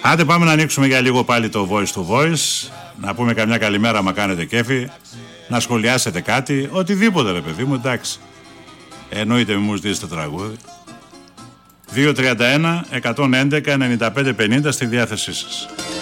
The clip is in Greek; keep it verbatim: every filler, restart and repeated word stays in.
Άντε πάμε να ανοίξουμε για λίγο πάλι το voice to voice. Να πούμε καμιά καλημέρα, μα κάνετε κέφι. Να σχολιάσετε κάτι, οτιδήποτε ρε παιδί μου, εντάξει. Εννοείται μη μου ζητήσετε τραγούδι. Δύο τριάντα ένα εκατόν έντεκα ενενήντα πέντε πενήντα στη διάθεσή σας.